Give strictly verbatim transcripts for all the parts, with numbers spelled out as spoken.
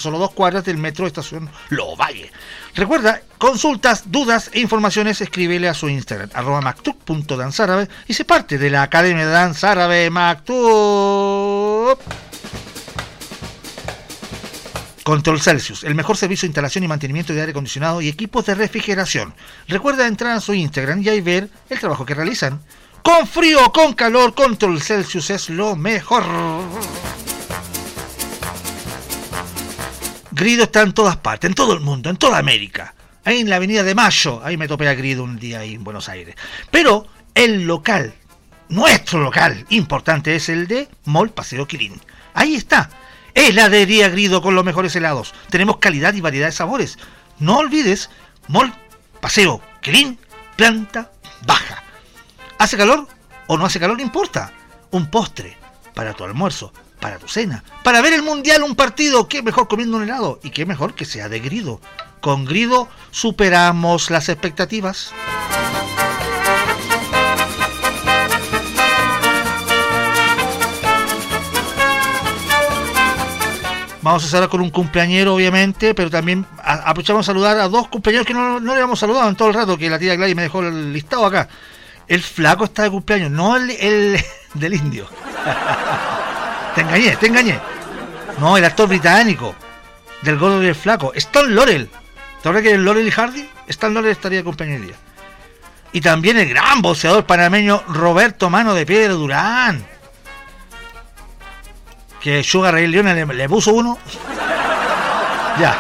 solo dos cuadras del metro estación Lovalle. Recuerda, consultas, dudas e informaciones, escríbele a su Instagram, arroba mactub punto danzárabe, y se parte de la Academia de Danza Árabe Mactub. Control Celsius, el mejor servicio de instalación y mantenimiento de aire acondicionado y equipos de refrigeración. Recuerda entrar a su Instagram y ahí ver el trabajo que realizan. Con frío o con calor, Control Celsius es lo mejor. Grido está en todas partes, en todo el mundo, en toda América. Ahí en la Avenida de Mayo, ahí me topé a Grido un día ahí en Buenos Aires. Pero el local, nuestro local importante, es el de Mall Paseo Quilín. Ahí está. Heladería Grido con los mejores helados. Tenemos calidad y variedad de sabores. No olvides, Mall Paseo Quilín, planta baja. ¿Hace calor o no hace calor? No importa. Un postre para tu almuerzo, para tu cena, para ver el mundial, un partido. Qué mejor comiendo un helado. Y qué mejor que sea de Grido. Con Grido superamos las expectativas. Vamos a cerrar con un cumpleañero, obviamente, pero también a, aprovechamos a saludar a dos cumpleaños que no, no le habíamos saludado en todo el rato, que la tía Gladys me dejó el listado acá. El flaco está de cumpleaños, no el, el del indio. Te engañé, te engañé. No, el actor británico, del gordo y el flaco, Stan Laurel. ¿Te acuerdas que el Laurel y Hardy? Stan Laurel estaría de cumpleaños el día. Y también el gran boxeador panameño Roberto Mano de Piedra Durán. Que Sugar Ray Leone le, le puso uno. Ya.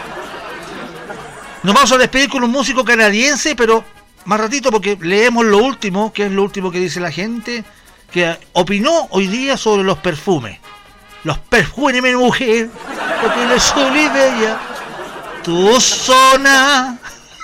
Nos vamos a despedir con un músico canadiense, pero más ratito porque leemos lo último, que es lo último que dice la gente, que opinó hoy día sobre los perfumes. Los perfumes de mi mujer, porque le soy bella. Tu zona.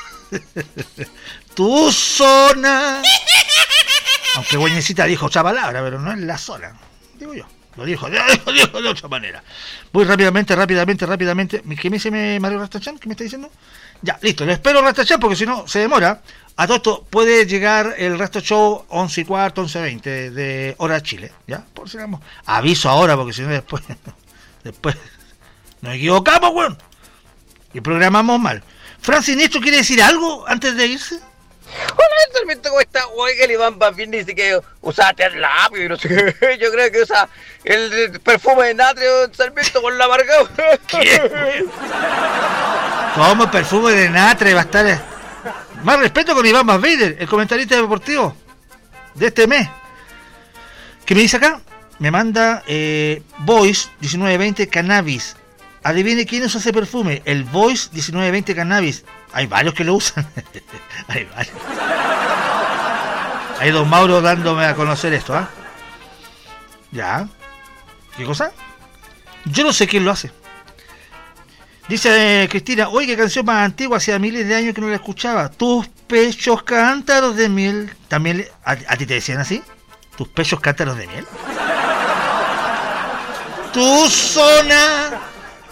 Tu zona. Aunque Güeñecita dijo otra palabra, pero no es la zona, digo yo. Lo dijo, lo dijo, dijo de otra manera. Voy rápidamente, rápidamente, rápidamente. ¿Qué me dice Mario Rastachán? ¿Qué me está diciendo? Ya, listo. Le espero Rastachán porque si no se demora. A todo esto puede llegar el Rasta Show once y cuarto, once veinte de hora Chile. ¿Ya? Por si vamos. Aviso ahora porque si no después. Después. Nos equivocamos, weón. Y programamos mal. Francis Néstor, ¿quiere decir algo antes de irse? Hola, Sarmiento, ¿cómo está? Oiga, el Iván Bambín dice que usa terlapio y no sé qué. Yo creo que usa el perfume de natrio, Sarmiento, con la marca. ¿Qué? ¿Cómo el perfume de natrio va a estar? Más respeto con Iván Basvider, el comentarista deportivo de este mes. ¿Qué me dice acá? Me manda eh, Voice diecinueve veinte Cannabis. Adivine quién usa ese perfume. El Voice diecinueve veinte Cannabis. Hay varios que lo usan. Hay varios. Hay don Mauro dándome a conocer esto, ¿ah? ¿eh? Ya. ¿Qué cosa? Yo no sé quién lo hace. Dice eh, Cristina, oye, qué canción más antigua, hacía miles de años que no la escuchaba. Tus pechos cántaros de miel. ¿También a, a ti te decían así? ¿Tus pechos cántaros de miel? Tu zona.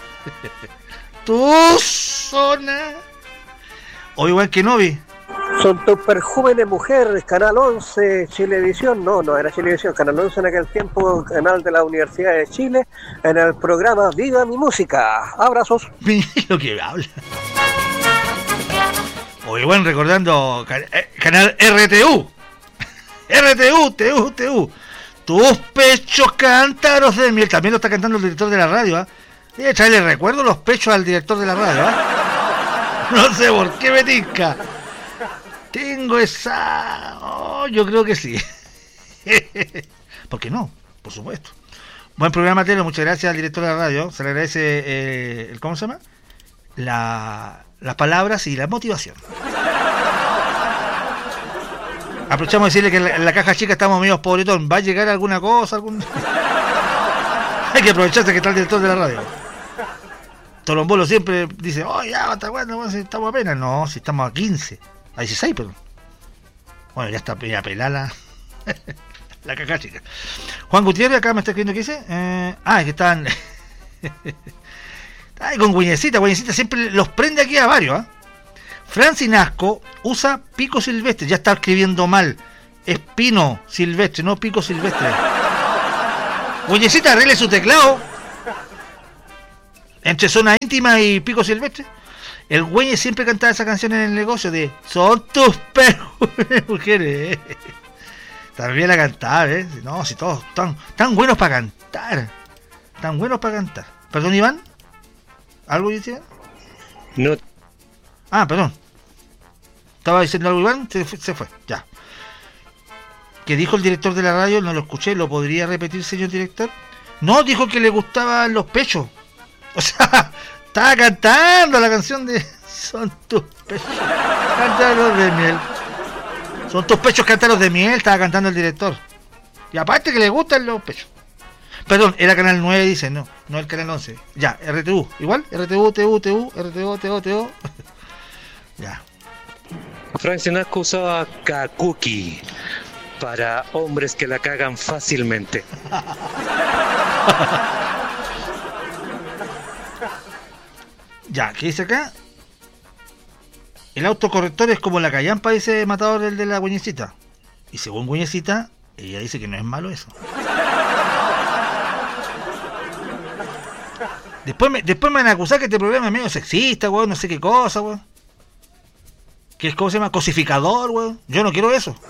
Tu zona. O igual que Novi. Son tus perfumes de mujer, Canal once, Chilevisión. No, no era Chilevisión, Canal once en aquel tiempo, canal de la Universidad de Chile, en el programa Viva mi Música. Abrazos. Mira lo que habla. O igual recordando canal R T U. R T U, T U, T U. Tus pechos cántaros de miel. También lo está cantando el director de la radio, ¿ah? ¿eh? Debe traerle recuerdo los pechos al director de la radio, ¿ah? ¿eh? No sé por qué me tinca. Tengo esa... Oh, yo creo que sí. ¿Por qué no? Por supuesto. Buen programa, Telo. Muchas gracias al director de la radio. Se le agradece eh, el, ¿cómo se llama? La, las palabras y la motivación. Aprovechamos de decirle que en la, en la caja chica estamos medio pobretón. ¿Va a llegar alguna cosa? Algún... Hay que aprovecharse que está el director de la radio. Tolombolo siempre dice, oh, ya, está bueno, estamos apenas. No, si estamos a quince. A dieciséis, perdón. Bueno, ya está ya pelada la, la caja chica. Juan Gutiérrez acá me está escribiendo, ¿qué dice? Eh, ah, es que están... Ay, con Güeñecita, Güeñecita siempre los prende aquí a varios, ¿eh? Francis Nasco usa pico silvestre, ya está escribiendo mal. Es pino silvestre, no pico silvestre. Güeñecita, arregle su teclado. entre Zona Íntima y Pico Silvestre, el güey siempre cantaba esa canción en el negocio de son tus perfumes, mujeres. También la cantaba, ¿eh? No, si todos tan, tan buenos para cantar. Tan buenos para cantar. Perdón, Iván. ¿Algo decía? No. Ah, perdón. Estaba diciendo algo, Iván, se fue, se fue, ya. ¿Qué dijo el director de la radio? No lo escuché, ¿lo podría repetir, señor director? No, dijo que le gustaban los pechos. O sea, estaba cantando la canción de son tus pechos, cántalos de miel. Son tus pechos, cántalos de miel, estaba cantando el director. Y aparte que le gustan los pechos. Perdón, era Canal nueve, dice, no, no el Canal once. Ya, R T U, igual, R T U, T U, T U, R T U, T U, T U. Ya. Frank Sinatra usaba kakuki para hombres que la cagan fácilmente. Ya, ¿qué dice acá? El autocorrector es como la callampa, dice Matador, el de la Güeñecita. Y según Güeñecita, ella dice que no es malo eso. Después me, después me van a acusar que este programa es medio sexista, weón, no sé qué cosa, weón. ¿Qué es, cómo se llama? Cosificador, weón. Yo no quiero eso.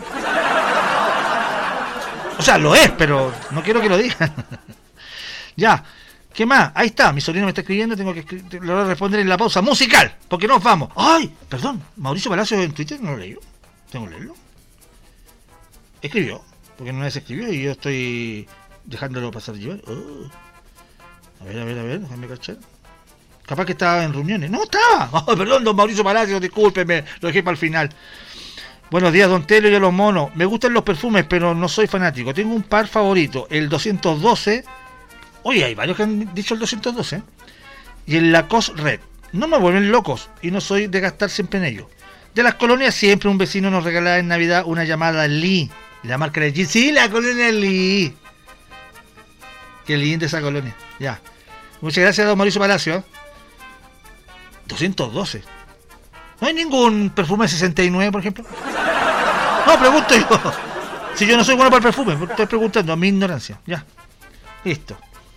O sea, lo es, pero no quiero que lo digan. Ya, ¿qué más? Ahí está, mi sobrino me está escribiendo, tengo que escri- lo voy a responder en la pausa musical, porque nos vamos. ¡Ay! Perdón, Mauricio Palacios en Twitter no lo leyó. Tengo que leerlo. Escribió, porque no se escribió y yo estoy dejándolo pasar llevar. Oh. A ver, a ver, a ver, déjame cachar. Capaz que estaba en reuniones. ¡No estaba! Oh, perdón, don Mauricio Palacios, discúlpeme, lo dejé para el final. Buenos días, don Telo y a los monos. Me gustan los perfumes, pero no soy fanático. Tengo un par favorito, el doscientos doce. Oye, hay varios que han dicho el doscientos doce. Y el Lacoste Red. No me vuelven locos y no soy de gastar siempre en ellos. De las colonias siempre un vecino nos regalaba en Navidad una llamada Lee. La marca de G. Sí, la colonia Lee. Qué linda esa colonia. Ya. Muchas gracias, don Mauricio Palacio. ¿eh? doscientos doce. ¿No hay ningún perfume sesenta y nueve, por ejemplo? No, pregunto yo. Si yo no soy bueno para el perfume, estoy preguntando a mi ignorancia. Ya. Listo.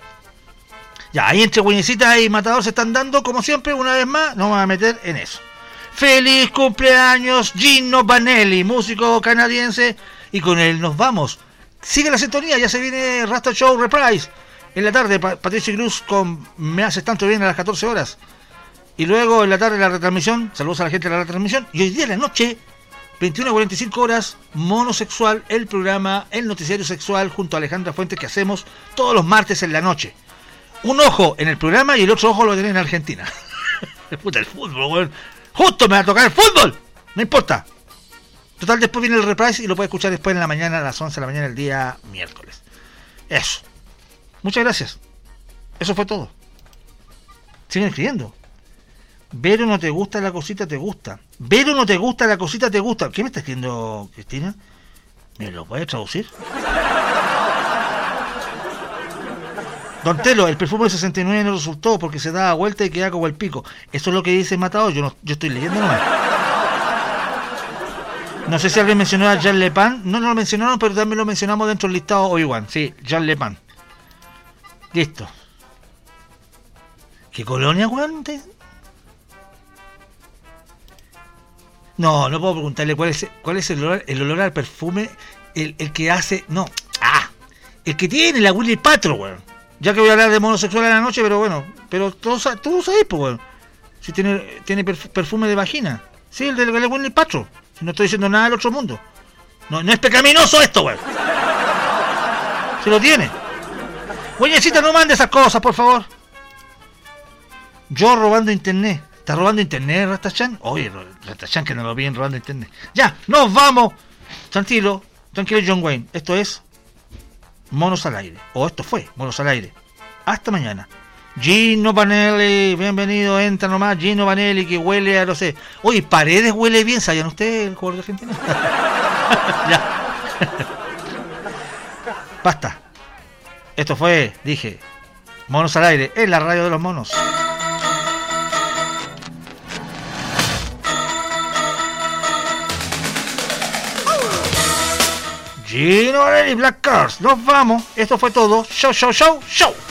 Ya, ahí entre Güeñecita y Matador se están dando, como siempre, una vez más, nos vamos a meter en eso. ¡Feliz cumpleaños, Gino Vanelli, músico canadiense! Y con él nos vamos. Sigue la sintonía, ya se viene Rasta Show Reprise. En la tarde, pa- Patricio Cruz con Me Haces Tanto Bien a las catorce horas. Y luego en la tarde la retransmisión, saludos a la gente de la retransmisión. Y hoy día en la noche, veintiuna a cuarenta y cinco horas, Monosexual, el programa, el noticiario sexual junto a Alejandra Fuentes que hacemos todos los martes en la noche. Un ojo en el programa y el otro ojo lo tienen en Argentina. Puta, el fútbol, weón. Justo me va a tocar el fútbol. No importa. Total, después viene el reprise y lo puede escuchar después en la mañana, a las once de la mañana, el día miércoles. Eso. Muchas gracias. Eso fue todo. Siguen escribiendo. Vero, no te gusta la cosita, te gusta. Vero, no te gusta la cosita, te gusta. ¿Qué me está escribiendo, Cristina? ¿Me lo puedes traducir? Don Telo, el perfume de sesenta y nueve no resultó porque se daba vuelta y quedaba como el pico. Eso es lo que dice Matador, yo no, yo estoy leyendo nomás. No sé si alguien mencionó a Jean Lepan. No, no lo mencionaron, pero también lo mencionamos dentro del listado Obi-Wan. Sí, Jean Lepan. Listo. ¿Qué colonia, weón? No, no puedo preguntarle cuál es cuál es el olor, el olor al perfume, el, el que hace... No, ah, el que tiene la Willy Patro, weón. Ya que voy a hablar de monosexual a la noche, pero bueno, pero todos todos sabéis, pues, weón. Si tiene tiene perfume de vagina. Sí, el de la Willy Patro. Si no estoy diciendo nada del otro mundo. No, no es pecaminoso esto, weón. Se lo tiene. Güeyecita, no mande esas cosas, por favor. Yo robando internet. ¿Está robando internet, Rastachan? Oye, Rastachan, que no lo vienen robando internet. Ya, nos vamos. Tranquilo, tranquilo, John Wayne. Esto es Monos al Aire. O esto fue Monos al Aire. Hasta mañana. Gino Vanelli, bienvenido, entra nomás. Gino Vanelli, que huele a, no sé. Oye, Paredes huele bien, ¿saben ustedes el jugador de Argentina? Ya. Basta. Esto fue, dije, Monos al Aire, en la radio de los monos. Gino Vanelli, Black Cars. Nos vamos. Esto fue todo. Show, show, show, show.